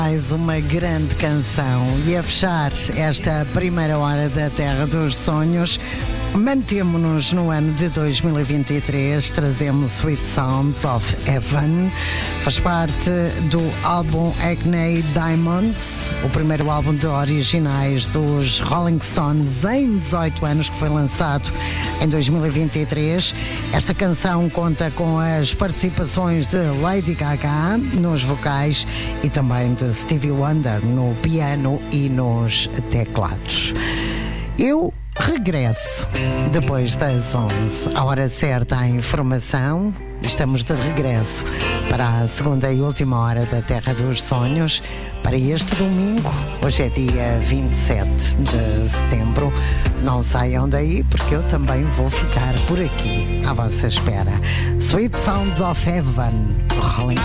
Mais uma grande canção e a fechar esta primeira hora da Terra dos Sonhos, mantemo-nos no ano de 2023, trazemos Sweet Sounds of Heaven, faz parte do álbum Hackney Diamonds, o primeiro álbum de originais dos Rolling Stones em 18 anos, que foi lançado em 2023. Esta canção conta com as participações de Lady Gaga nos vocais e também de Stevie Wonder no piano e nos teclados. Eu regresso depois das 11, a hora certa, a informação. Estamos de regresso para a segunda e última hora da Terra dos Sonhos, para este domingo. Hoje é dia 27 de setembro. Não saiam daí, porque eu também vou ficar por aqui à vossa espera. Sweet Sounds of Heaven, Rolling